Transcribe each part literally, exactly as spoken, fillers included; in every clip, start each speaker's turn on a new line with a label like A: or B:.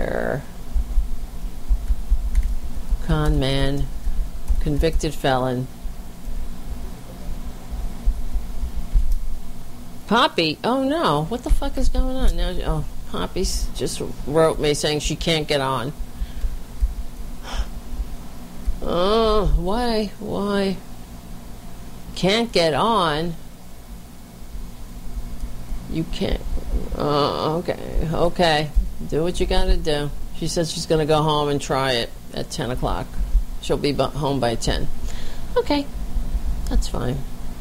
A: filibuster. Con man. Convicted felon. Poppy. Oh no. What the fuck is going on now? Oh, Poppy just wrote me saying she can't get on. Oh, why? Why? Can't get on? You can't. Oh, okay. Okay. Do what you gotta do. She says she's gonna go home and try it at ten o'clock. She'll be b- home by ten. Okay. That's fine.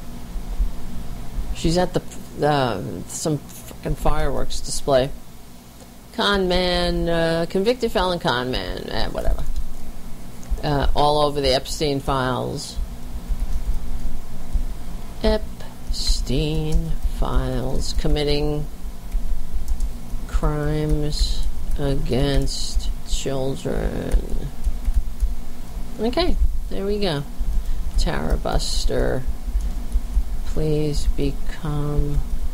A: She's at the uh, some fucking fireworks display. Con man, uh, convicted felon con man, eh, whatever. Uh, all over the Epstein files. Epstein files, committing crimes against children. Okay, there we go. Tara Buster, please become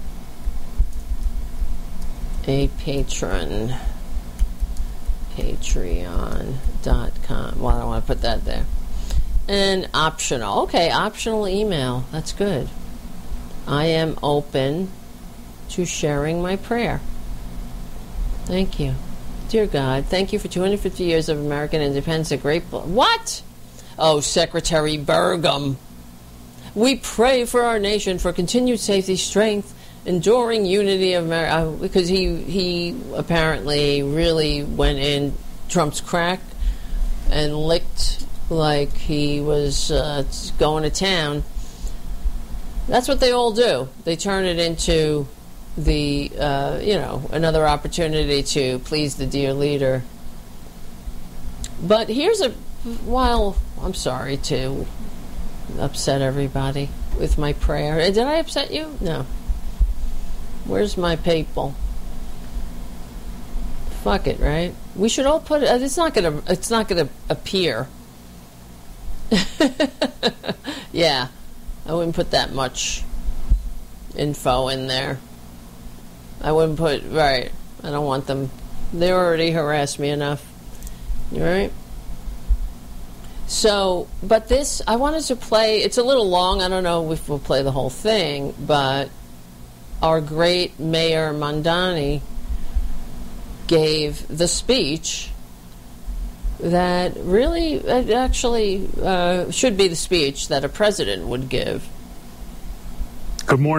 A: a patron. Patreon dot com. Well, I don't want to put that there. And optional. Okay, optional email. That's good. I am open to sharing my prayer. Thank you. Dear God, thank you for two hundred fifty years of American independence. A great... What? Oh, Secretary Burgum. We pray for our nation for continued safety, strength, enduring unity of America, because he he apparently really went in Trump's crack and licked like he was uh, going to town. That's what they all do. They turn it into the uh, you know another opportunity to please the dear leader. But here's a while. I'm sorry to upset everybody with my prayer. Did I upset you? No. Where's my people? Fuck it, right? We should all put it. It's not gonna. It's not gonna appear. Yeah, I wouldn't put that much info in there. I wouldn't put right. I don't want them. They already harassed me enough. Right? So, but this I wanted to play. It's a little long. I don't know if we'll play the whole thing, but. Our great Mayor Mamdani gave the speech that really it actually uh, should be the speech that a president would give.
B: Good morning,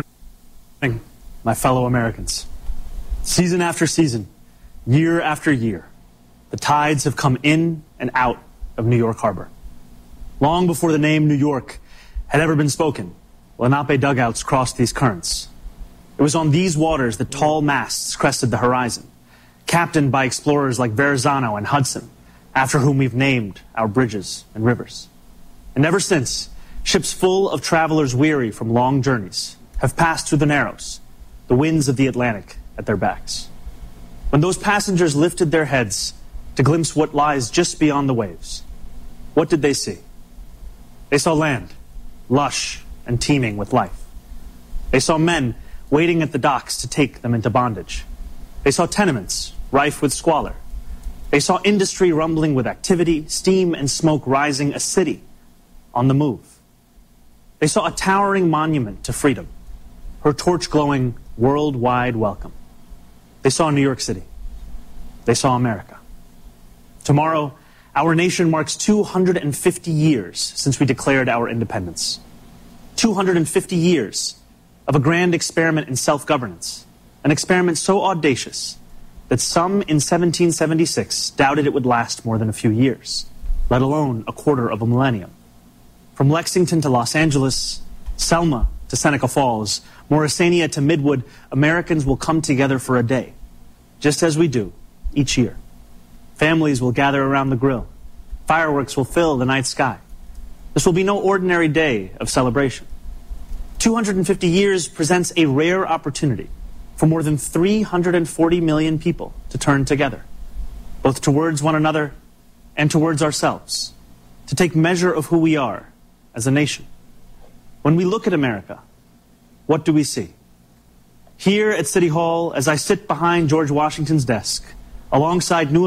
B: my fellow Americans. Season after season, year after year, the tides have come in and out of New York Harbor. Long before the name New York had ever been spoken, Lenape dugouts crossed these currents. It was on these waters that tall masts crested the horizon, captained by explorers like Verrazano and Hudson, after whom we've named our bridges and rivers. And ever since, ships full of travelers weary from long journeys have passed through the Narrows, the winds of the Atlantic at their backs. When those passengers lifted their heads to glimpse what lies just beyond the waves, what did they see? They saw land, lush and teeming with life. They saw men waiting at the docks to take them into bondage. They saw tenements rife with squalor. They saw industry rumbling with activity, steam and smoke rising, a city on the move. They saw a towering monument to freedom, her torch-glowing worldwide welcome. They saw New York City. They saw America. Tomorrow, our nation marks two hundred fifty years since we declared our independence. two hundred fifty years of a grand experiment in self-governance, an experiment so audacious that some in seventeen seventy-six doubted it would last more than a few years, let alone a quarter of a millennium. From Lexington to Los Angeles, Selma to Seneca Falls, Morrisania to Midwood, Americans will come together for a day, just as we do each year. Families will gather around the grill. Fireworks will fill the night sky. This will be no ordinary day of celebration. two hundred fifty years presents a rare opportunity for more than three hundred forty million people to turn together, both towards one another and towards ourselves, to take measure of who we are as a nation. When we look at America, what do we see? Here at City Hall, as I sit behind George Washington's desk, alongside new